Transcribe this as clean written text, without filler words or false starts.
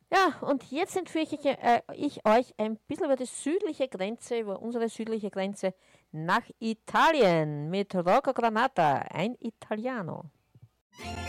Ja, und jetzt entführe ich euch ein bisschen über die südliche Grenze, über unsere südliche Grenze nach Italien mit Rocco Granata, ein Italiano.